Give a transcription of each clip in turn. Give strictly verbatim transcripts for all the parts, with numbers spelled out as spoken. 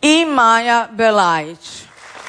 i Maja Belajić.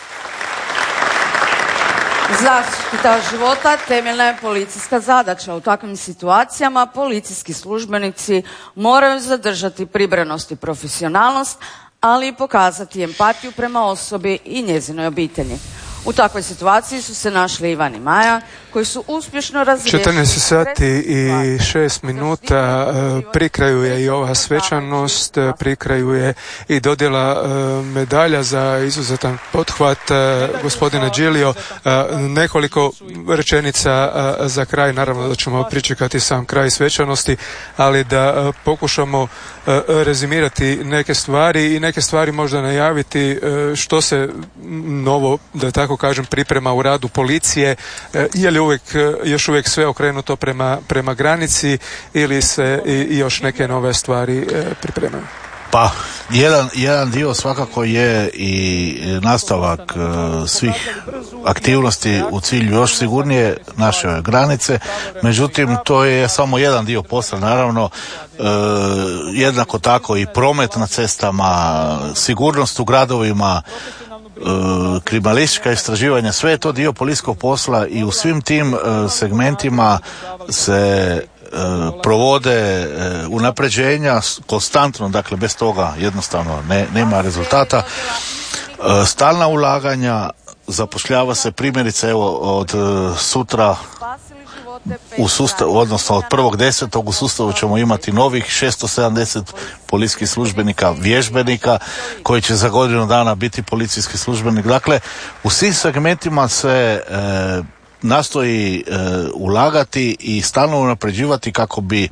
Zaštita života temeljna je policijska zadaća. U takvim situacijama policijski službenici moraju zadržati pribranost i profesionalnost, ali i pokazati empatiju prema osobi i njezinoj obitelji. U takvoj situaciji su se našli Ivan i Maja, koji su uspješno razriješili... četrnaest sati i šest minuta, pri kraju je i ova svečanost, pri kraju je i dodjela medalja za izuzetan pothvat gospodine Đilio. Nekoliko rečenica za kraj, naravno da ćemo pričekati sam kraj svečanosti, ali da pokušamo rezimirati neke stvari i neke stvari možda najaviti što se novo, da tako kažem, priprema u radu policije. Je li uvijek, još uvijek sve okrenuto prema, prema granici ili se i još neke nove stvari pripremaju? Pa, jedan, jedan dio svakako je i nastavak uh, svih aktivnosti u cilju još sigurnije naše granice, međutim to je samo jedan dio posla, naravno uh, jednako tako i promet na cestama, sigurnost u gradovima, Uh, kriminalistička istraživanja, sve je to dio policijskog posla i u svim tim uh, segmentima se uh, provode uh, unapređenja konstantno, dakle bez toga jednostavno ne, nema rezultata. Uh, stalna ulaganja, zapošljava se primjerice evo od uh, sutra u sustavu, odnosno od prvog desetog u sustavu ćemo imati novih šesto sedamdeset policijskih službenika, vježbenika koji će za godinu dana biti policijski službenik. Dakle, u svim segmentima se e, nastoji e, ulagati i stalno unapređivati kako bi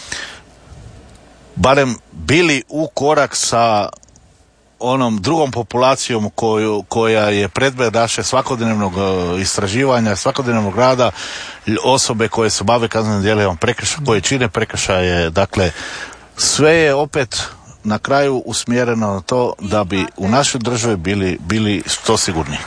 barem bili u korak sa onom drugom populacijom koju, koja je predmet naše svakodnevnog uh, istraživanja, svakodnevnog rada, osobe koje se bave kaznenim djelima, koje čine prekršaje. Dakle, sve je opet na kraju usmjereno na to da bi u našoj državi bili, bili što sigurniji.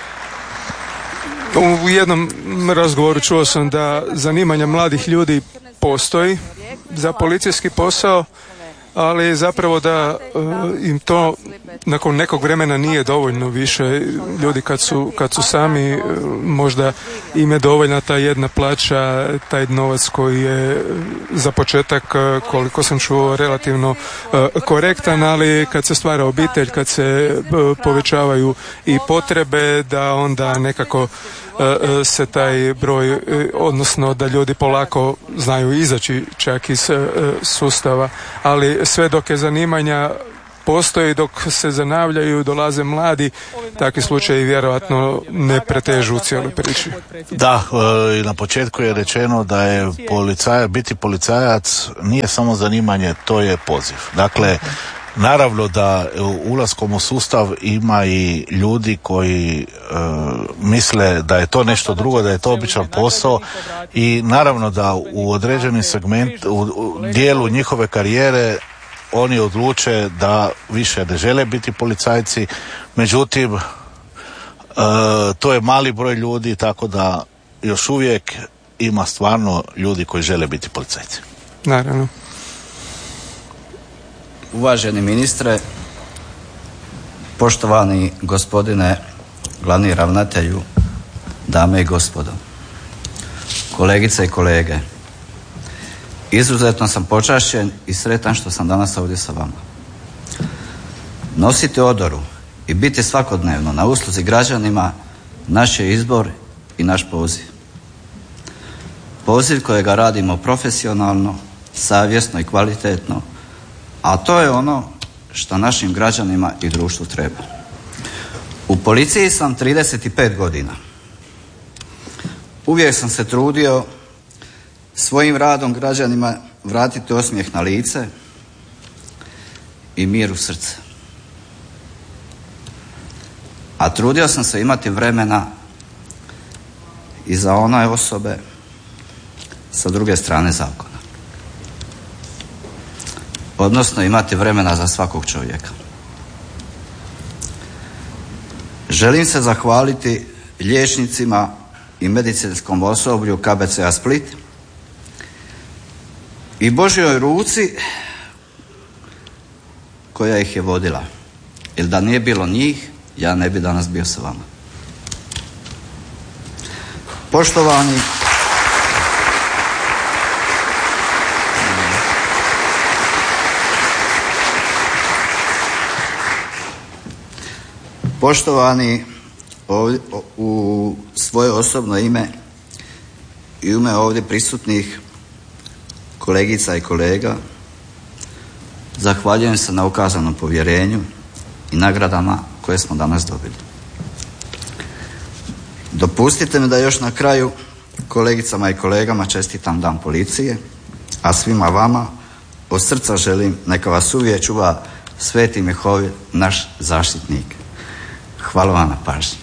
U jednom razgovoru čuo sam da zanimanja mladih ljudi postoji za policijski posao, ali zapravo da uh, im to nakon nekog vremena nije dovoljno više. Ljudi kad su, kad su sami, uh, možda im je dovoljna ta jedna plaća, taj novac koji je za početak, uh, koliko sam čuo, relativno uh, korektan, ali kad se stvara obitelj, kad se uh, povećavaju i potrebe, da onda nekako se taj broj, odnosno da ljudi polako znaju izaći čak iz sustava, ali sve dok je zanimanja postoji, dok se zanavljaju, dolaze mladi, takvi slučajevi vjerojatno ne pretežu u cijeloj priči. Da, i na početku je rečeno da je policajac, biti policajac nije samo zanimanje, to je poziv. Dakle, naravno da ulaskom u sustav ima i ljudi koji e, misle da je to nešto drugo, da je to običan posao i naravno da u određenim segment, u, u dijelu njihove karijere oni odluče da više ne žele biti policajci, međutim e, to je mali broj ljudi, tako da još uvijek ima stvarno ljudi koji žele biti policajci. Naravno. Uvaženi ministre, poštovani gospodine glavni ravnatelju, dame i gospodo, kolegice i kolege, izuzetno sam počašćen i sretan što sam danas ovdje sa vama. Nositi odoru i biti svakodnevno na usluzi građanima naš je izbor i naš poziv. Poziv kojega radimo profesionalno, savjesno i kvalitetno, a to je ono što našim građanima i društvu treba. U policiji sam trideset pet godina. Uvijek sam se trudio svojim radom građanima vratiti osmijeh na lice i mir u srce. A trudio sam se imati vremena i za one osobe sa druge strane zakona. Odnosno imati vremena za svakog čovjeka. Želim se zahvaliti liječnicima i medicinskom osoblju K B C-a Split i Božjoj ruci koja ih je vodila. jer da nije bilo njih, ja ne bi danas bio sa vama. Poštovani, poštovani, ovdje, u svoje osobno ime i u ime ovdje prisutnih kolegica i kolega, zahvaljujem se na ukazanom povjerenju i nagradama koje smo danas dobili. Dopustite mi da još na kraju kolegicama i kolegama čestitam Dan policije, a svima vama od srca želim neka vas uvijek čuva Sveti Mihovil, naš zaštitnik. Hvala vam na pažnji.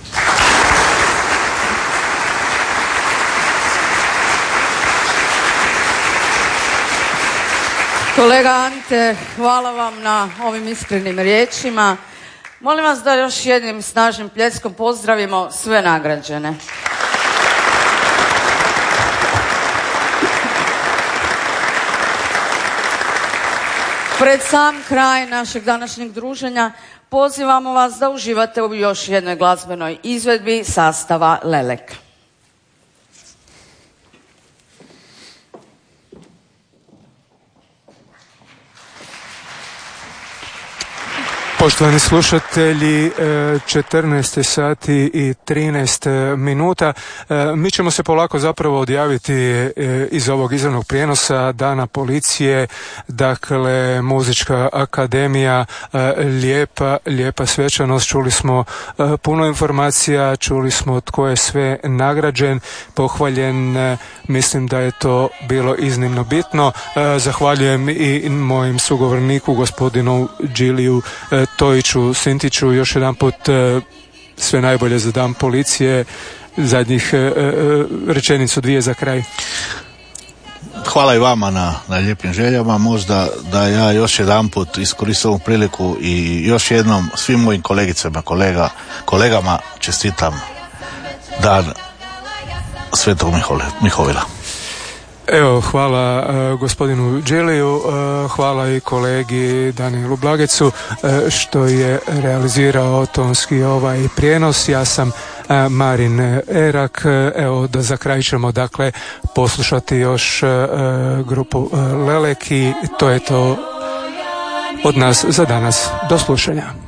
Kolega Ante, hvala vam na ovim iskrenim riječima. Molim vas da još jednim snažnim pljeskom pozdravimo sve nagrađene. Pred sam kraj našeg današnjeg druženja pozivamo vas da uživate u još jednoj glazbenoj izvedbi sastava Lelek. Poštovani slušatelji, četrnaest sati i trinaest minuta. Mi ćemo se polako zapravo odjaviti iz ovog izravnog prijenosa Dana policije, dakle Muzička akademija, lijepa, lijepa svečanost. Čuli smo puno informacija, čuli smo tko je sve nagrađen, pohvaljen. Mislim da je to bilo iznimno bitno. Zahvaljujem i mojim sugovorniku, gospodinu Điliju Tojiću Sintiću, još jedan put sve najbolje za Dan policije. Zadnjih rečenicu dvije za kraj. Hvala i vama na, na lijepim željama. Možda da ja još jedan put iskoristim ovu priliku i još jednom svim mojim kolegicama, kolega, kolegama čestitam Dan Svetog Mihovila. Evo, hvala uh, gospodinu Đeliju, uh, hvala i kolegi Danielu Blagecu uh, što je realizirao tonski ovaj prijenos. Ja sam uh, Marin Erak. Uh, evo, da za kraj ćemo dakle poslušati još uh, grupu uh, Lelek i to je to od nas za danas. Do slušanja.